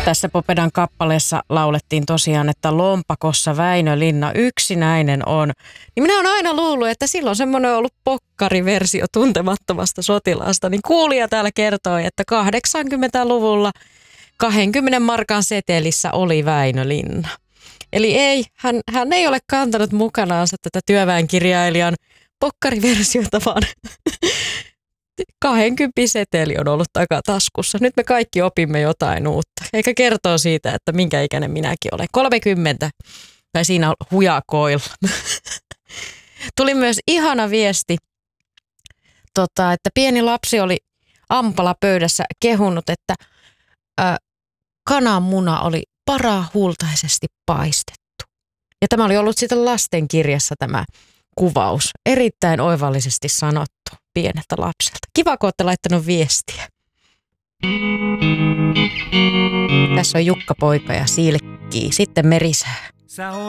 Tässä Popedan kappaleessa laulettiin tosiaan, että lompakossa Väinölinna yksinäinen on. Niin minä olen aina luullut, että silloin semmoinen on ollut pokkariversio Tuntemattomasta sotilaasta. Niin kuulija täällä kertoi, että 80-luvulla 20 markan setelissä oli Väinölinna. Eli ei, hän ei ole kantanut mukanaansa tätä työväenkirjailijan pokkariversiota, vaan 20 seteli on ollut takataskussa. Nyt me kaikki opimme jotain uutta. Eikä kertoo siitä, että minkä ikäinen minäkin olen. 30, tai siinä hujakoilla. Tuli myös ihana viesti, että pieni lapsi oli aamupalapöydässä kehunut, että kananmuna oli parahuultaisesti paistettu. Ja tämä oli ollut sitten lastenkirjassa tämä kuvaus. Erittäin oivallisesti sanottu pieneltä lapselta. Kiva, kun olette laittanut viestiä. Tässä on Jukka Poika ja Silkkii. Sitten Merisää.